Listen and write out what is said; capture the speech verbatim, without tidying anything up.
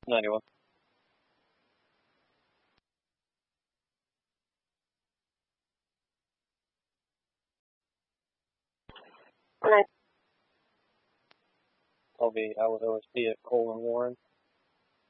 ninety-one. Alright. I'll be out with O S P at Cole and Warren.